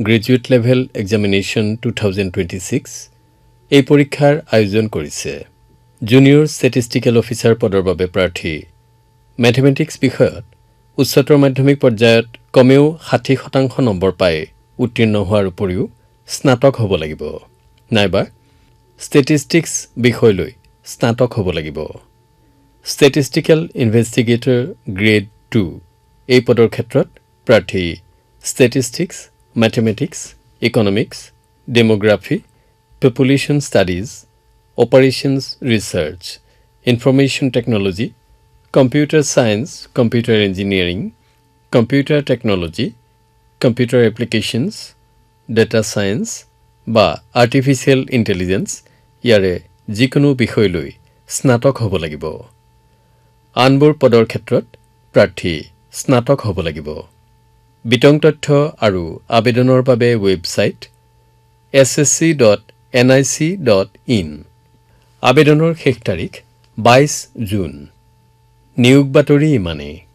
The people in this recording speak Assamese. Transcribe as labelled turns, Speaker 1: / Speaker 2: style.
Speaker 1: গ্ৰেজুৱেট লেভেল এক্সামিনেশ্যন 2026 এই পৰীক্ষাৰ আয়োজন কৰিছে জুনিয়ৰ ষ্টেটিষ্টিকেল অফিচাৰ পদৰ বাবে প্ৰাৰ্থী মেথমেটিক্স বিষয়ত উচ্চতৰ মাধ্যমিক পৰ্যায়ত কমেও 60% নম্বৰ পাই উত্তীৰ্ণ হোৱাৰ উপৰিও স্নাতক হ'ব লাগিব নাইবা ষ্টেটিষ্টিক্স বিষয়লৈ স্নাতক হ'ব লাগিব ষ্টেটিষ্টিকেল ইনভেষ্টিগেটৰ গ্ৰেড 2 এই পদৰ ক্ষেত্ৰত প্ৰাৰ্থী statistics mathematics economics ডেমোগ্ৰাফি population studies operations research information technology computer science computer engineering computer technology computer applications data science বা আৰ্টিফিচিয়েল ইণ্টেলিজেন্স ইয়াৰে যিকোনো বিষয়লৈ স্নাতক হ'ব লাগিব আনবোৰ পদৰ ক্ষেত্ৰত প্ৰাৰ্থী স্নাতক হ'ব লাগিব বিতং তথ্য আৰু আবেদনৰ বাবে ৱেবছাইট ssc.nic.in আবেদনৰ শেষ তাৰিখ 22 জুন নিয়োগ বাতৰি ইমানেই